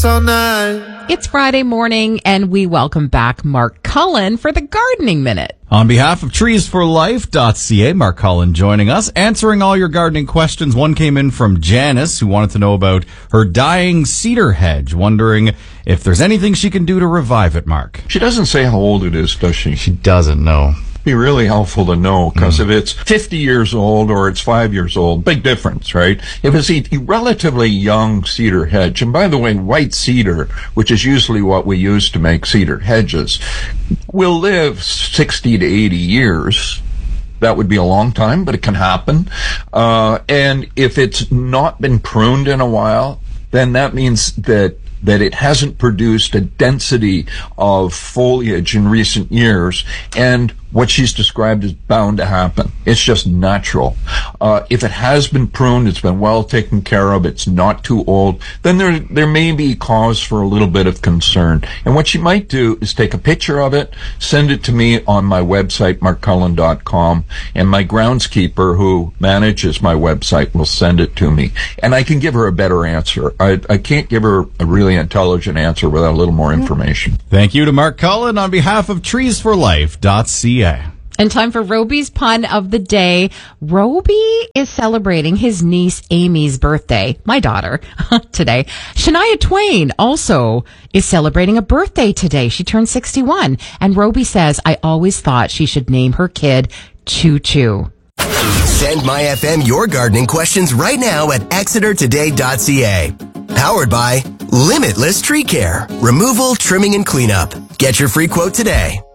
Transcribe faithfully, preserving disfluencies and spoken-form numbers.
us all night. It's Friday morning, and we welcome back Mark Cullen for the Gardening Minute. On behalf of trees for life dot c a, Mark Cullen joining us, answering all your gardening questions. One came in from Janice, who wanted to know about her dying cedar hedge, wondering if there's anything she can do to revive it, Mark. She doesn't say how old it is, does she? She doesn't know. Be really helpful to know, because Mm. if it's fifty years old or it's five years old, big difference, right? If it's a relatively young cedar hedge, and by the way, white cedar, which is usually what we use to make cedar hedges, will live sixty to eighty years. That would be a long time, but it can happen. Uh, and if it's not been pruned in a while, then that means that that it hasn't produced a density of foliage in recent years, and what she's described is bound to happen. It's just natural. Uh, if it has been pruned, it's been well taken care of, it's not too old, then there there may be cause for a little bit of concern. And what she might do is take a picture of it, send it to me on my website, mark cullen dot com, and my groundskeeper, who manages my website, will send it to me. And I can give her a better answer. I, I can't give her a really intelligent answer without a little more information. Thank you to Mark Cullen on behalf of trees for life dot c a. And time for Roby's pun of the day. Roby is celebrating his niece Amy's birthday, my daughter, today. Shania Twain also is celebrating a birthday today. She turned sixty-one. And Roby says, I always thought she should name her kid Choo Choo. Send MyFM your gardening questions right now at exeter today dot c a. Powered by Limitless Tree Care. Removal, trimming, and cleanup. Get your free quote today.